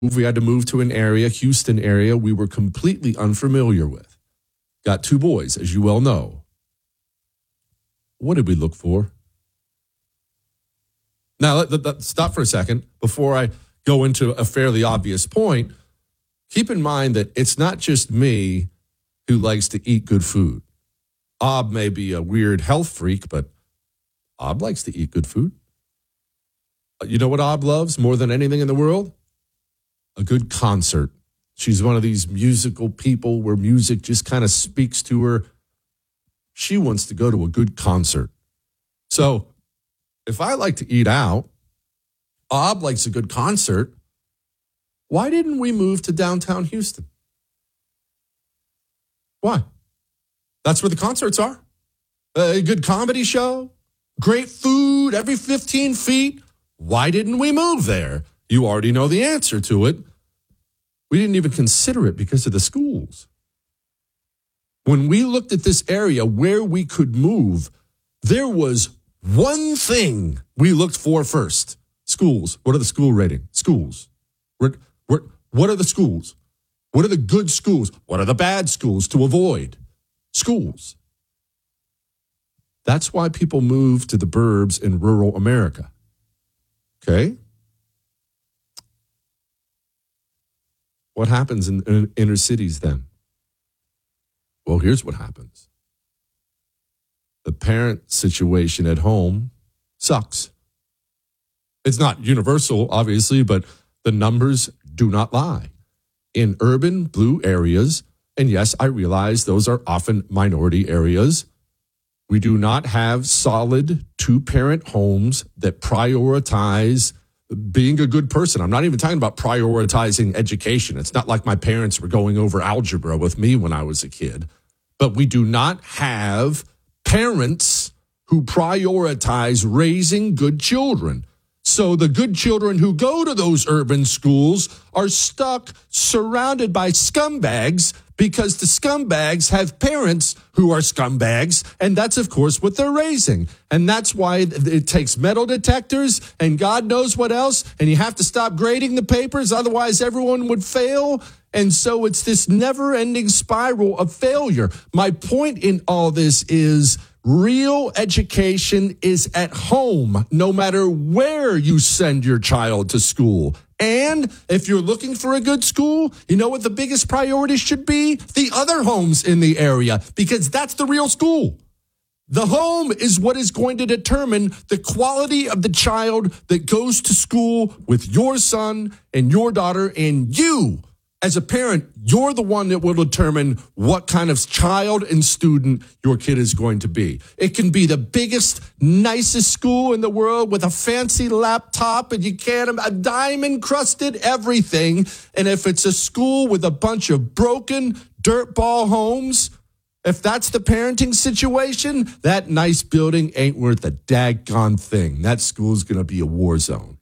We had to move to an area, Houston area, we were completely unfamiliar with. Got two boys, as you well know. What did we look for? Now, let's stop for a second before I go into a fairly obvious point. Keep in mind that it's not just me who likes to eat good food. Ob may be a weird health freak, but Ob likes to eat good food. You know what Ob loves more than anything in the world? A good concert. She's one of these musical people where music just kind of speaks to her. She wants to go to a good concert. So if I like to eat out, Ob likes a good concert. Why didn't we move to downtown Houston? Why? That's where the concerts are. A good comedy show, great food every 15 feet. Why didn't we move there? You already know the answer to it. We didn't even consider it because of the schools. When we looked at this area where we could move, there was one thing we looked for first. Schools. What are the school rating? Schools. What are the schools? What are the good schools? What are the bad schools to avoid? Schools. That's why people move to the burbs in rural America. Okay? What happens in inner cities then? Well, here's what happens. The parent situation at home sucks. It's not universal, obviously, but the numbers do not lie. In urban blue areas, and yes, I realize those are often minority areas, we do not have solid two-parent homes that prioritize being a good person. I'm not even talking about prioritizing education. It's not like my parents were going over algebra with me when I was a kid. But we do not have parents who prioritize raising good children. So the good children who go to those urban schools are stuck surrounded by scumbags because the scumbags have parents who are scumbags, and that's, of course, what they're raising. And that's why it takes metal detectors and God knows what else, and you have to stop grading the papers, otherwise everyone would fail. And so it's this never-ending spiral of failure. My point in all this is real education is at home, no matter where you send your child to school. And if you're looking for a good school, you know what the biggest priority should be? The other homes in the area, because that's the real school. The home is what is going to determine the quality of the child that goes to school with your son and your daughter, and you, as a parent, you're the one that will determine what kind of child and student your kid is going to be. It can be the biggest, nicest school in the world with a fancy laptop and a diamond-crusted everything. And if it's a school with a bunch of broken dirtball homes, if that's the parenting situation, that nice building ain't worth a daggone thing. That school's going to be a war zone.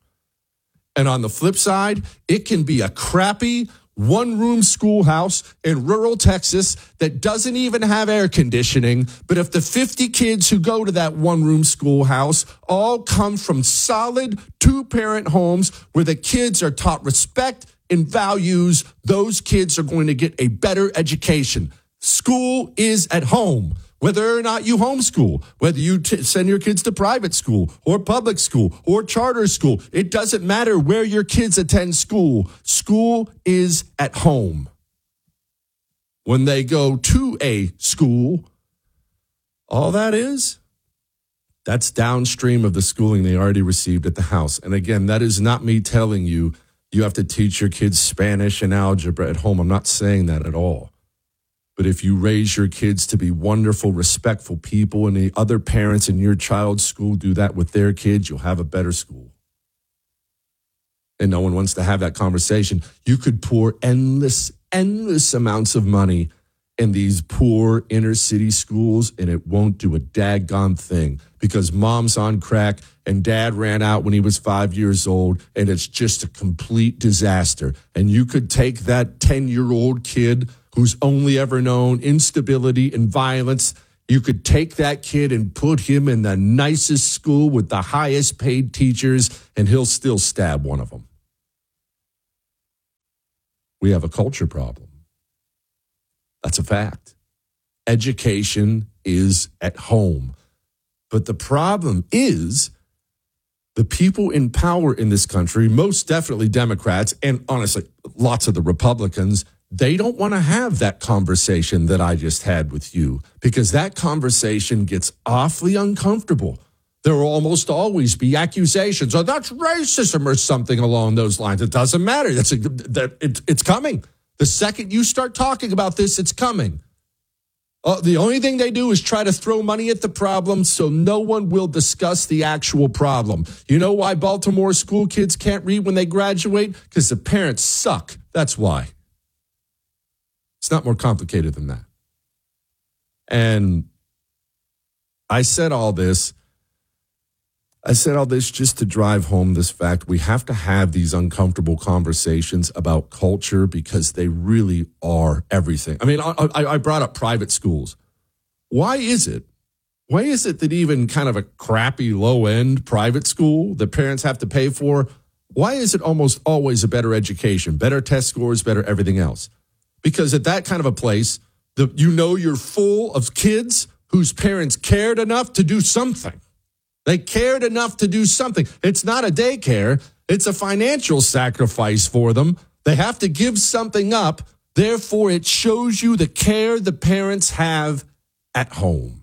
And on the flip side, it can be a crappy one-room schoolhouse in rural Texas that doesn't even have air conditioning. But if the 50 kids who go to that one-room schoolhouse all come from solid two-parent homes where the kids are taught respect and values, those kids are going to get a better education. School is at home. Whether or not you homeschool, whether you send your kids to private school or public school or charter school, it doesn't matter where your kids attend school. School is at home. When they go to a school, all that's downstream of the schooling they already received at the house. And again, that is not me telling you you have to teach your kids Spanish and algebra at home. I'm not saying that at all. But if you raise your kids to be wonderful, respectful people, and the other parents in your child's school do that with their kids, you'll have a better school. And no one wants to have that conversation. You could pour endless amounts of money in these poor inner city schools, and it won't do a daggone thing because mom's on crack and dad ran out when he was 5 years old, and it's just a complete disaster. And you could take that 10-year-old kid who's only ever known instability and violence. You could take that kid and put him in the nicest school with the highest paid teachers, and he'll still stab one of them. We have a culture problem. That's a fact. Education is at home. But the problem is the people in power in this country, most definitely Democrats, and honestly, lots of the Republicans, they don't want to have that conversation that I just had with you because that conversation gets awfully uncomfortable. There will almost always be accusations, oh, that's racism or something along those lines. It doesn't matter. It's coming. The second you start talking about this, it's coming. The only thing they do is try to throw money at the problem so no one will discuss the actual problem. You know why Baltimore school kids can't read when they graduate? Because the parents suck. That's why. It's not more complicated than that. And I said all this just to drive home this fact. We have to have these uncomfortable conversations about culture because they really are everything. I mean, I brought up private schools. Why is it that even kind of a crappy low-end private school that parents have to pay for, why is it almost always a better education, better test scores, better everything else? Because at that kind of a place, you're full of kids whose parents cared enough to do something. They cared enough to do something. It's not a daycare. It's a financial sacrifice for them. They have to give something up. Therefore, it shows you the care the parents have at home.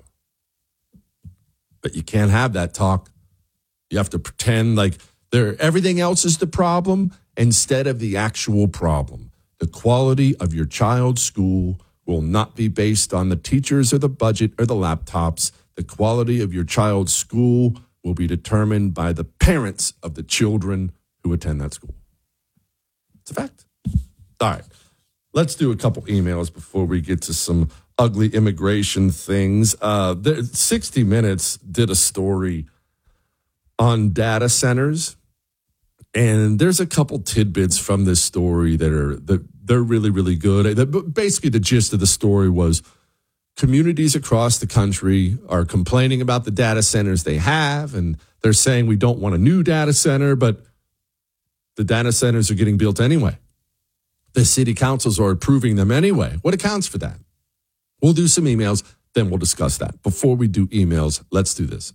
But you can't have that talk. You have to pretend like everything else is the problem instead of the actual problem. The quality of your child's school will not be based on the teachers or the budget or the laptops. The quality of your child's school will be determined by the parents of the children who attend that school. It's a fact. All right. Let's do a couple emails before we get to some ugly immigration things. 60 Minutes did a story on data centers. And there's a couple tidbits from this story they're really, really good. Basically, the gist of the story was communities across the country are complaining about the data centers they have, and they're saying we don't want a new data center, but the data centers are getting built anyway. The city councils are approving them anyway. What accounts for that? We'll do some emails, then we'll discuss that. Before we do emails, let's do this.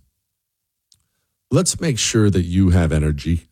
Let's make sure that you have energy.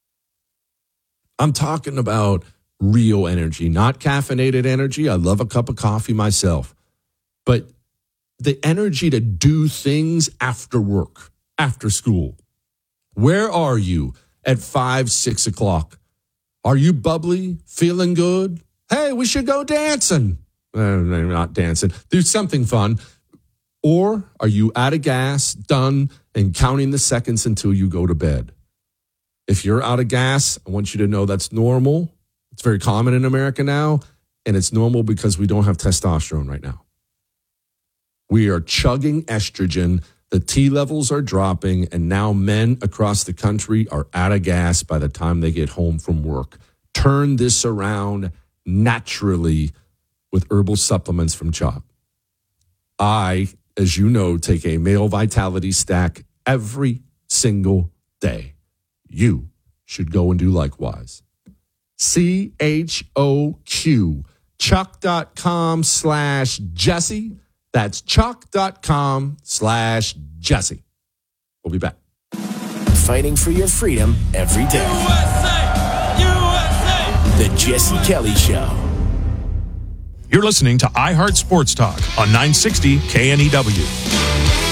I'm talking about real energy, not caffeinated energy. I love a cup of coffee myself. But the energy to do things after work, after school. Where are you at 5, 6 o'clock? Are you bubbly, feeling good? Hey, we should go dancing. Not dancing. Do something fun. Or are you out of gas, done, and counting the seconds until you go to bed? If you're out of gas, I want you to know that's normal. It's very common in America now, and it's normal because we don't have testosterone right now. We are chugging estrogen. The T levels are dropping, and now men across the country are out of gas by the time they get home from work. Turn this around naturally with herbal supplements from CHOP. I, as you know, take a male vitality stack every single day. You should go and do likewise. CHOQ, Chuck.com/Jesse. That's Chuck.com/Jesse. We'll be back. Fighting for your freedom every day. USA! USA! The Jesse Kelly Show. You're listening to iHeart Sports Talk on 960 KNEW.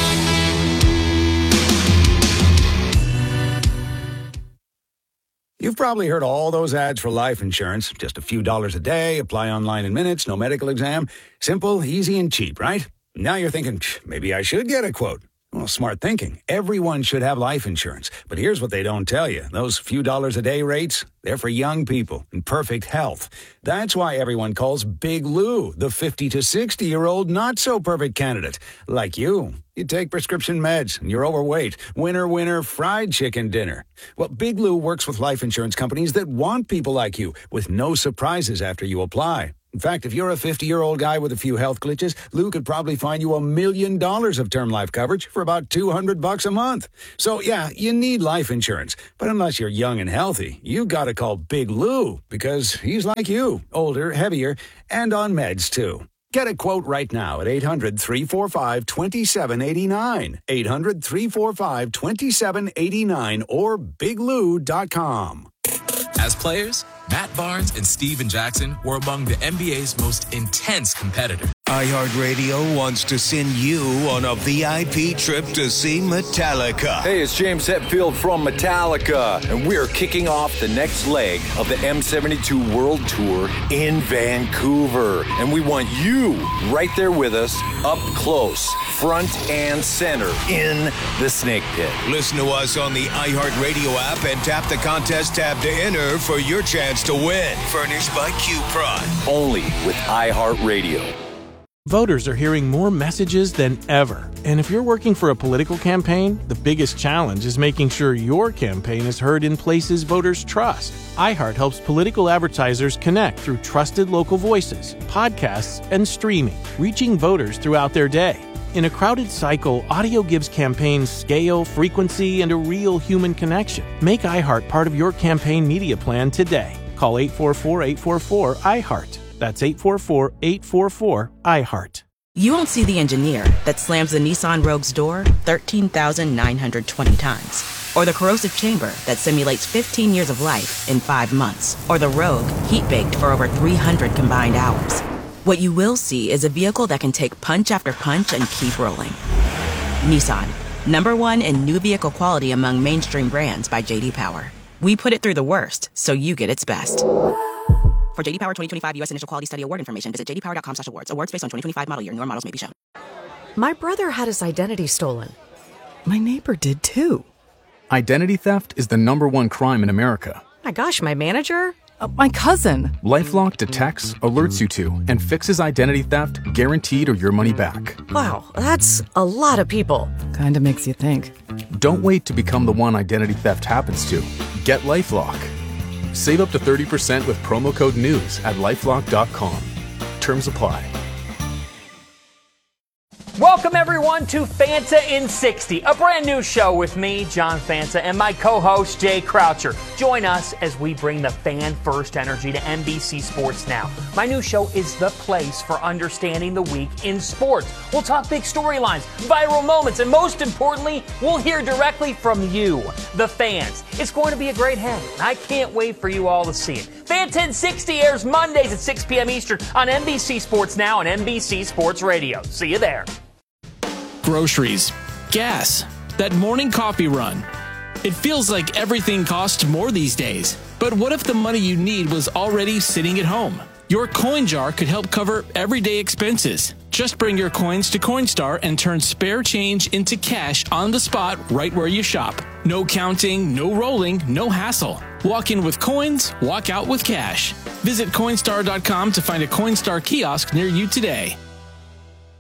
You've probably heard all those ads for life insurance. Just a few dollars a day, apply online in minutes, no medical exam. Simple, easy, and cheap, right? Now you're thinking, maybe I should get a quote. Well, smart thinking. Everyone should have life insurance. But here's what they don't tell you. Those few dollars a day rates, they're for young people in perfect health. That's why everyone calls Big Lou the 50 to 60-year-old not-so-perfect candidate. Like you. You take prescription meds and you're overweight. Winner, winner, fried chicken dinner. Well, Big Lou works with life insurance companies that want people like you with no surprises after you apply. In fact, if you're a 50-year-old guy with a few health glitches, Lou could probably find you $1 million of term life coverage for about $200 a month. So, yeah, you need life insurance. But unless you're young and healthy, you got to call Big Lou, because he's like you, older, heavier, and on meds, too. Get a quote right now at 800-345-2789. 800-345-2789 or biglou.com. As players, Matt Barnes and Steven Jackson were among the NBA's most intense competitors. iHeartRadio wants to send you on a VIP trip to see Metallica. Hey, it's James Hetfield from Metallica, and we're kicking off the next leg of the M72 World Tour in Vancouver. And we want you right there with us, up close, front and center, in the Snake Pit. Listen to us on the iHeartRadio app and tap the contest tab to enter for your chance to win. Furnished by Q-Prod. Only with iHeartRadio. Voters are hearing more messages than ever. And if you're working for a political campaign, the biggest challenge is making sure your campaign is heard in places voters trust. iHeart helps political advertisers connect through trusted local voices, podcasts, and streaming, reaching voters throughout their day. In a crowded cycle, audio gives campaigns scale, frequency, and a real human connection. Make iHeart part of your campaign media plan today. Call 844-844-iHeart. That's 844-844-iHeart. You won't see the engineer that slams the Nissan Rogue's door 13,920 times. Or the corrosive chamber that simulates 15 years of life in 5 months. Or the Rogue heat-baked for over 300 combined hours. What you will see is a vehicle that can take punch after punch and keep rolling. Nissan, #1 in new vehicle quality among mainstream brands by J.D. Power. We put it through the worst, so you get its best. For J.D. Power 2025 U.S. Initial Quality Study Award information, visit jdpower.com/awards. Awards based on 2025 model year. Newer models may be shown. My brother had his identity stolen. My neighbor did too. Identity theft is the #1 crime in America. My gosh, my manager? My cousin. LifeLock detects, alerts you to, and fixes identity theft guaranteed or your money back. Wow, that's a lot of people. Kinda makes you think. Don't wait to become the one identity theft happens to. Get LifeLock. Save up to 30% with promo code NEWS at LifeLock.com. Terms apply. Welcome, everyone, to Fanta in 60, a brand new show with me, John Fanta, and my co-host, Jay Croucher. Join us as we bring the fan-first energy to NBC Sports Now. My new show is the place for understanding the week in sports. We'll talk big storylines, viral moments, and most importantly, we'll hear directly from you, the fans. It's going to be a great hang. I can't wait for you all to see it. Fanta in 60 airs Mondays at 6 p.m. Eastern on NBC Sports Now and NBC Sports Radio. See you there. Groceries, gas, that morning coffee run. It feels like everything costs more these days. But what if the money you need was already sitting at home? Your coin jar could help cover everyday expenses. Just bring your coins to Coinstar and turn spare change into cash on the spot right where you shop. No counting, no rolling, no hassle. Walk in with coins, walk out with cash. Visit Coinstar.com to find a Coinstar kiosk near you today.